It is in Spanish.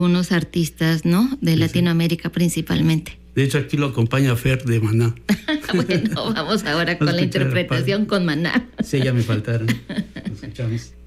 unos artistas, ¿no? De Latinoamérica principalmente. De hecho, aquí lo acompaña Fer de Maná. Bueno, vamos ahora con la interpretación con Maná. Sí, ya me faltaron. Lo escuchamos.